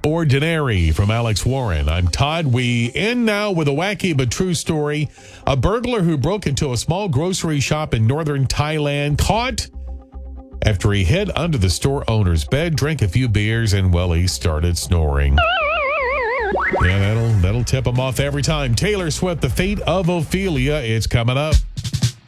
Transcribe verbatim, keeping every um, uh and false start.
Ordinary from Alex Warren. I'm Todd. We end now with a wacky but true story. A burglar who broke into a small grocery shop in northern Thailand caught after he hid under the store owner's bed, drank a few beers, and, well, he started snoring. Yeah, that'll, that'll tip him off every time. Taylor Swift, The Fate of Ophelia. It's coming up.